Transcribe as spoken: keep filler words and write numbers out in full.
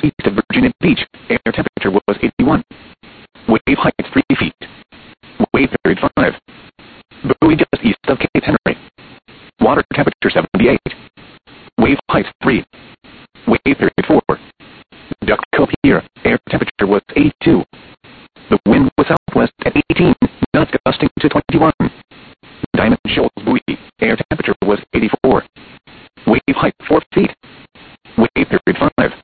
southeast of Virginia Beach. Air temperature was eighty-one. Wave height three feet. Wave period five. Buoy just east of Cape Henry. Water temperature seventy-eight. Wave height three. Wave period four. Duck Cove Pier. Air temperature was eighty-two. The wind was southwest at eighteen, knots gusting to twenty-one. Diamond Shoals Buoy. Air temperature was eighty-four. Wave height four feet. Wave period five.